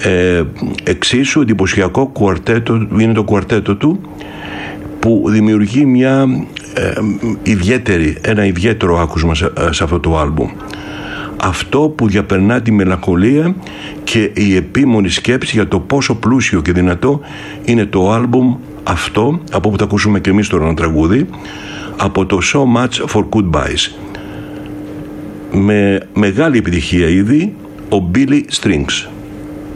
Εξίσου εντυπωσιακό κουαρτέτο είναι το κουαρτέτο του, που δημιουργεί ένα ιδιαίτερο άκουσμα σε αυτό το άλμπουμ. Αυτό που διαπερνά τη μελαγχολία και η επίμονη σκέψη για το πόσο πλούσιο και δυνατό είναι το άλμπουμ αυτό, από που θα ακούσουμε και εμείς τώρα ένα τραγούδι, από το So Much for Goodbyes. Με μεγάλη επιτυχία ήδη ο Billy Strings.